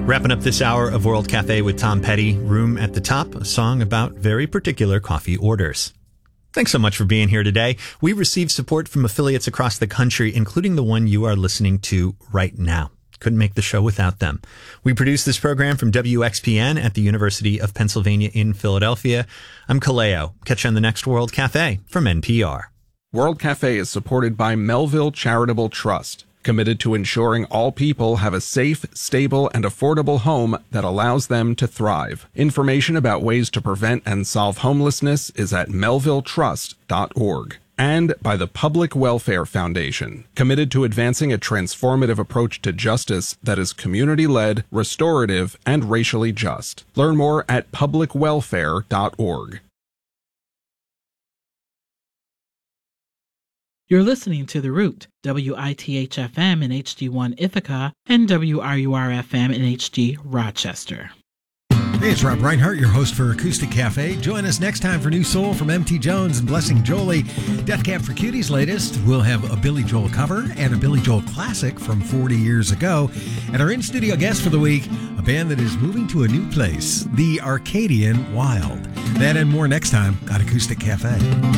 Wrapping up this hour of World Cafe with Tom Petty, Room at the Top, a song about very particular coffee orders. Thanks so much for being here today. We receive support from affiliates across the country, including the one you are listening to right now. Couldn't make the show without them. We produce this program from WXPN at the University of Pennsylvania in Philadelphia. I'm Kaleo. Catch you on the next World Cafe from NPR. World Cafe is supported by Melville Charitable Trust, committed to ensuring all people have a safe, stable, and affordable home that allows them to thrive. Information about ways to prevent and solve homelessness is at melvilletrust.org. And by the Public Welfare Foundation, committed to advancing a transformative approach to justice that is community-led, restorative, and racially just. Learn more at publicwelfare.org. You're listening to The Root, WITH-FM in HD1 Ithaca and WRUR-FM in HD Rochester. Hey, it's Rob Reinhart, your host for Acoustic Cafe. Join us next time for New Soul from M.T. Jones and Blessing Jolie. Death Cab for Cuties latest. We'll have a Billy Joel cover and a Billy Joel classic from 40 years ago. And our in-studio guest for the week, a band that is moving to a new place, the Arcadian Wild. That and more next time on Acoustic Cafe.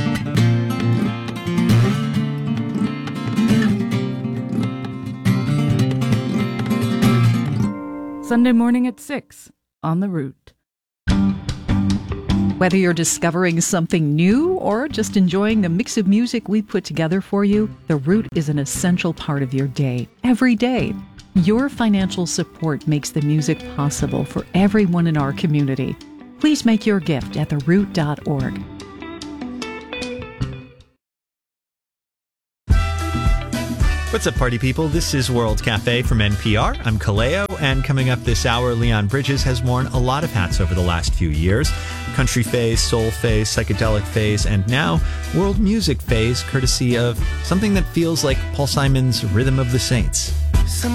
Sunday morning at 6 on The Root. Whether you're discovering something new or just enjoying the mix of music we put together for you, The Root is an essential part of your day, every day. Your financial support makes the music possible for everyone in our community. Please make your gift at theroot.org. What's up, party people? This is World Cafe from NPR. I'm Kaleo, and coming up this hour, Leon Bridges has worn a lot of hats over the last few years. Country phase, soul phase, psychedelic phase, and now world music phase, courtesy of something that feels like Paul Simon's Rhythm of the Saints.